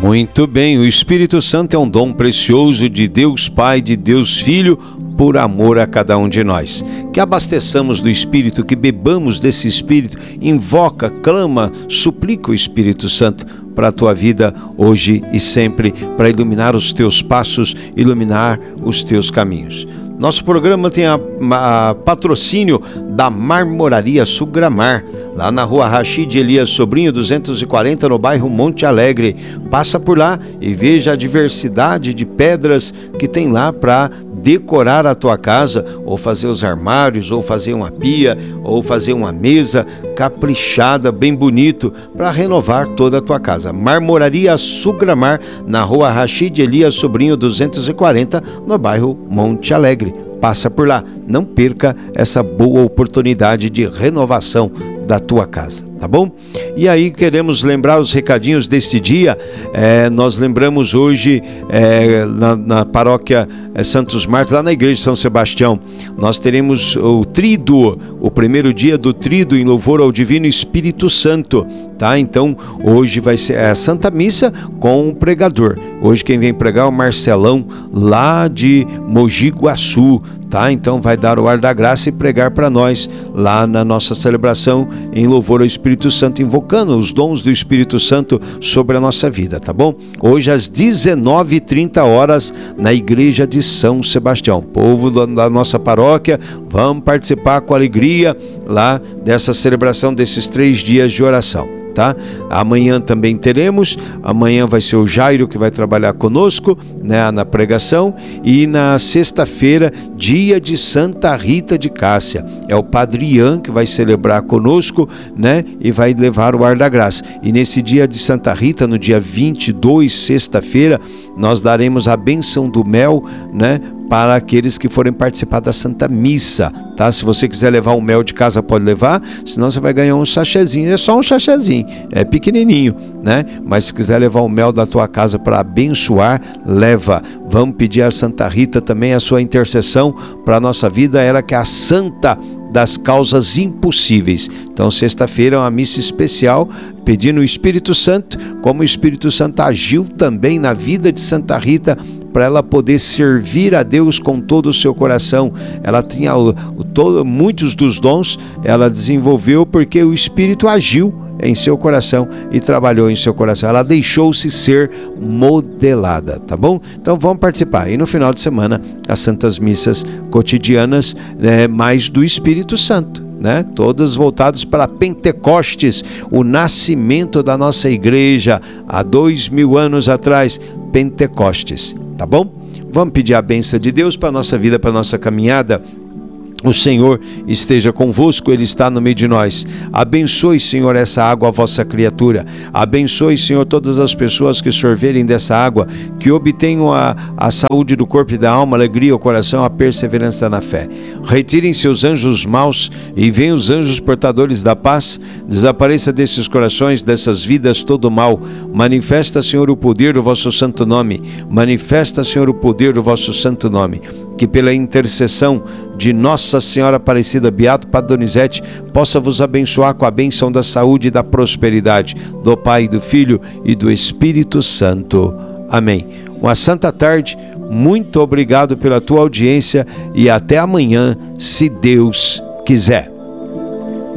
Muito bem, o Espírito Santo é um dom precioso de Deus Pai, de Deus Filho, por amor a cada um de nós. Que abasteçamos do Espírito, que bebamos desse Espírito, invoca, clama, suplica o Espírito Santo para a tua vida hoje e sempre, para iluminar os teus passos, iluminar os teus caminhos. Nosso programa tem a patrocínio da Marmoraria Sugramar, lá na rua Rachid Elias Sobrinho 240, no bairro Monte Alegre. Passa por lá e veja a diversidade de pedras que tem lá para decorar a tua casa, ou fazer os armários, ou fazer uma pia, ou fazer uma mesa caprichada, bem bonito, para renovar toda a tua casa. Marmoraria Sugramar, na rua Rachid Elias Sobrinho 240, no bairro Monte Alegre. Passa por lá, não perca essa boa oportunidade de renovação da tua casa, tá bom? E aí queremos lembrar os recadinhos deste dia. Nós lembramos hoje na paróquia Santos Mártires, lá na igreja de São Sebastião, nós teremos o Tríduo, o primeiro dia do Tríduo em louvor ao Divino Espírito Santo, tá? Então hoje vai ser a Santa Missa com o pregador. Hoje quem vem pregar é o Marcelão, lá de Mogi Guaçu, tá? Então vai dar o ar da graça e pregar para nós lá na nossa celebração em louvor ao Espírito Santo, invocando os dons do Espírito Santo sobre a nossa vida, tá bom? Hoje às 19h30 na igreja de São Sebastião. Povo da nossa paróquia, vamos participar com alegria lá dessa celebração desses 3 dias de oração. Tá? Amanhã também teremos, amanhã vai ser o Jairo que vai trabalhar conosco, né, na pregação, e na sexta-feira, dia de Santa Rita de Cássia, é o Padre Ian que vai celebrar conosco, né, e vai levar o ar da graça. E nesse dia de Santa Rita, no dia 22, sexta-feira, nós daremos a bênção do mel, né, para aqueles que forem participar da Santa Missa, tá? Se você quiser levar o mel de casa, pode levar, senão você vai ganhar um sachêzinho, é só um sachêzinho, é pequenininho, né? Mas se quiser levar o mel da tua casa para abençoar, leva. Vamos pedir a Santa Rita também a sua intercessão para a nossa vida, ela que é a santa das causas impossíveis. Então sexta-feira é uma missa especial, pedindo o Espírito Santo, como o Espírito Santo agiu também na vida de Santa Rita, para ela poder servir a Deus com todo o seu coração. Ela tinha muitos dos dons, ela desenvolveu porque o Espírito agiu em seu coração e trabalhou em seu coração. Ela deixou-se ser modelada, tá bom? Então vamos participar. E no final de semana, as santas missas cotidianas, mais do Espírito Santo, né? Todas voltadas para Pentecostes, o nascimento da nossa igreja há 2000 anos atrás, Pentecostes, tá bom? Vamos pedir a bênção de Deus para a nossa vida, para a nossa caminhada. O Senhor esteja convosco, Ele está no meio de nós. Abençoe, Senhor, essa água, a vossa criatura. Abençoe, Senhor, todas as pessoas que sorverem dessa água, que obtenham a saúde do corpo e da alma, a alegria, o coração, a perseverança na fé. Retirem seus anjos maus e venham os anjos portadores da paz. Desapareça desses corações, dessas vidas, todo o mal. Manifesta, Senhor, o poder do vosso santo nome. Manifesta, Senhor, o poder do vosso santo nome. Que pela intercessão de Nossa Senhora Aparecida, Beato Padre Donizete, possa vos abençoar com a bênção da saúde e da prosperidade, do Pai, do Filho e do Espírito Santo. Amém. Uma santa tarde, muito obrigado pela tua audiência e até amanhã, se Deus quiser.